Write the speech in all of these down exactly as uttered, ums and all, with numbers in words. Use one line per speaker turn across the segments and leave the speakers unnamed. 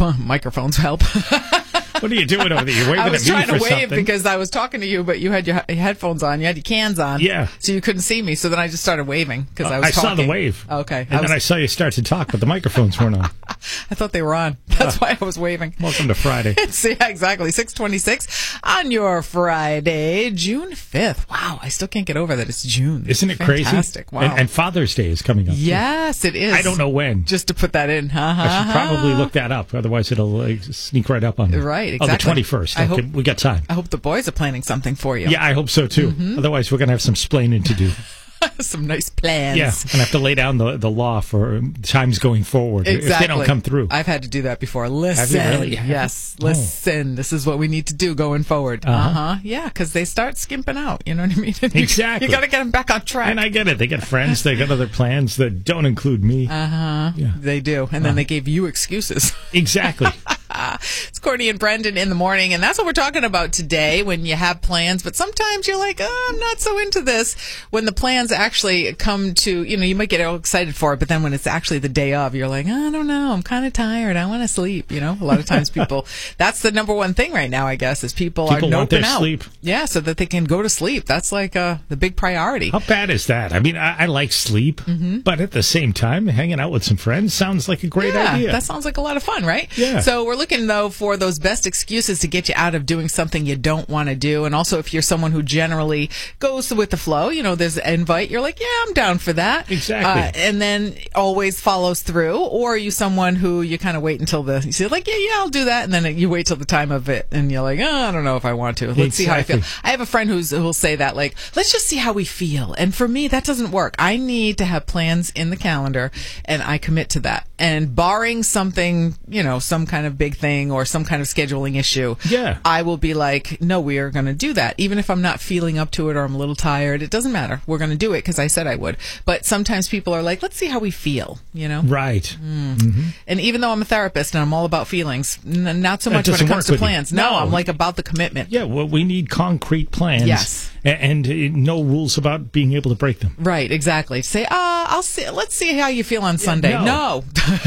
microphones help.
What are you doing over there? You're waving
I was
at me
trying
for
to wave
something.
because I was talking to you, but you had your he- headphones on. You had your cans on.
Yeah.
So you couldn't see me. So then I just started waving because I was
I
talking.
saw the wave.
Okay.
And
I,
then
was,
I saw you start to talk, but the microphones weren't on.
I thought they were on. That's why I was waving.
Welcome to Friday.
It's, yeah, exactly. six twenty-six on your Friday, June fifth. Wow, I still can't get over that it's June.
Isn't it
Fantastic.
crazy?
Wow.
And, and Father's Day is coming up.
Yes, it is.
I don't know when.
Just to put that in. Uh-huh.
I should probably look that up. Otherwise, it'll uh, sneak right up on me.
Right,
Oh, the
exactly.
twenty-first.
I
Okay,
hope-
we got time.
I hope the boys are planning something for you.
Yeah, I hope so, too.
Mm-hmm.
Otherwise, we're going to have some splaining to do.
Some nice plans.
Yeah, and I have to lay down the, the law for um, times going forward
Exactly.
if they don't come through.
I've had to do that before. Listen.
Have you really?
Yes.
Oh.
Listen. This is what we need to do going forward.
Uh-huh.
Uh-huh. Yeah, because they start skimping out. You know what I mean? You-
Exactly.
You got to get them back on track.
And I get it. They got friends. They got other plans that don't include me.
Uh-huh.
Yeah.
They do. And then they gave you excuses.
Exactly.
It's Courtney and Brendan in the morning, and that's what we're talking about today when you have plans, but sometimes you're like, oh, I'm not so into this. When the plans actually come to, you know, you might get all excited for it, but then when it's actually the day of, you're like, I don't know, I'm kind of tired. I want to sleep, you know? A lot of times people, that's the number one thing right now, I guess, is people,
People
are
want
noping
their
out.
sleep.
Yeah, so that they can go to sleep. That's like uh, the big priority.
How bad is that? I mean, I, I like sleep,
Mm-hmm.
but at the same time, hanging out with some friends sounds like a great
yeah,
idea.
that sounds like a lot of fun, right?
Yeah.
So we're looking, though, for those best excuses to get you out of doing something you don't want to do. And also, if you're someone who generally goes with the flow, you know, there's an invite, you're like, yeah, I'm down for that.
Exactly.
Uh, and then always follows through. Or are you someone who you kind of wait until the, you say, like, yeah, yeah, I'll do that. And then you wait till the time of it. And you're like, oh, I don't know if I want to. Let's see how I feel.
Exactly.
I have a friend who's who'll say that, like, let's just see how we feel. And for me, that doesn't work. I need to have plans in the calendar, and I commit to that. And barring something, you know, some kind of big thing or some kind of scheduling issue,
Yeah.
I will be like, no, we are going to do that. Even if I'm not feeling up to it or I'm a little tired, it doesn't matter. We're going to do it because I said I would. But sometimes people are like, let's see how we feel, you know?
Right.
And even though I'm a therapist and I'm all about feelings, n- not so
That
much when it
doesn't
comes
work
to
with you.
plans. No,
No.
I'm like about the commitment.
Yeah, well, we need concrete plans.
Yes.
a- And, uh, no rules about being able to break them.
Right, exactly. Say, uh, I'll see. Let's see how you feel on Sunday.
no.
No,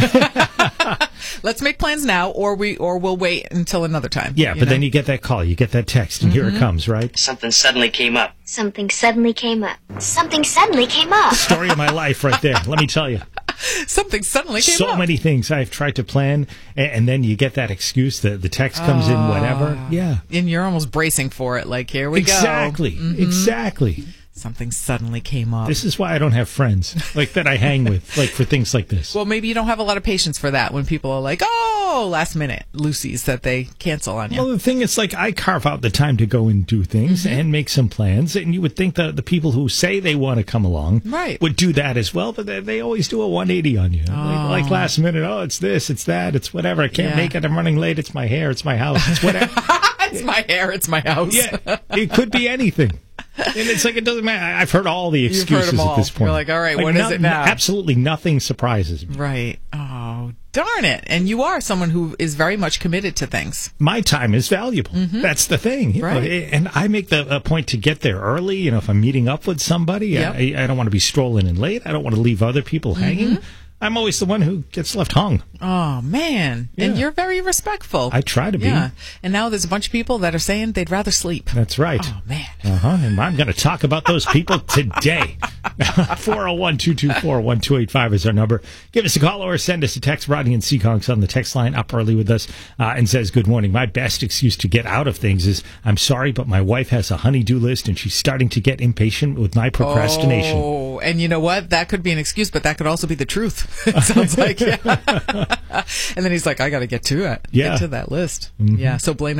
let's make plans now, or we, or we'll wait until another time.
Yeah,
you
but
know?
then you get that call, you get that text, and here it comes, right?
Something suddenly came up.
Something suddenly came up. Something suddenly came up.
Story of my life right there. Let me tell you.
something suddenly came
So
up.
many things I've tried to plan, and, and then you get that excuse, the, the text comes in, whatever. Yeah.
And you're almost bracing for it. Like, here we
Exactly.
go.
Exactly.
Something suddenly came up.
This is why I don't have friends like that I hang with, like for things like this.
Well, maybe you don't have a lot of patience for that when people are like, oh, last minute Lucy's that they cancel on you.
Well, the thing is, like, I carve out the time to go and do things
Mm-hmm.
and make some plans, and you would think that the people who say they want to come along
Right.
would do that as well, but they, they always do a one eighty on you. Like, like last minute, oh, it's this, it's that, it's whatever. I can't
Yeah.
make it. I'm running late. It's my hair. It's my house. It's whatever.
It's my hair. It's my house.
Yeah, it could be anything. And it's like, it doesn't matter. I've heard all the
You've heard
excuses
them all.
at this point.
You're like, all right, what is it now?
Absolutely nothing surprises me.
Right. Oh, darn it. And you are someone who is very much committed to things.
My time is valuable. That's the thing. You know,
Mm-hmm. Right.
and I make the a point to get there early. You know, if I'm meeting up with somebody,
Yep.
I, I don't want to be strolling in late. I don't want to leave other people hanging. I'm always the one who gets left hung.
Oh, man. And
Yeah.
you're very respectful.
I try to be.
Yeah. And now there's a bunch of people that are saying they'd rather sleep.
That's right.
Oh, man.
Uh-huh. And I'm going to talk about those people today. four oh one, two two four, one two eight five is our number. Give us a call or send us a text. Rodney and Seaconks on the text line up early with us uh, and says, good morning. My best excuse to get out of things is, I'm sorry, but my wife has a honey-do list and she's starting to get impatient with my procrastination.
Oh, and you know what? That could be an excuse, but that could also be the truth. It sounds like, yeah. And then he's like, I got to get to it.
Yeah.
Get to that list. Yeah. So blame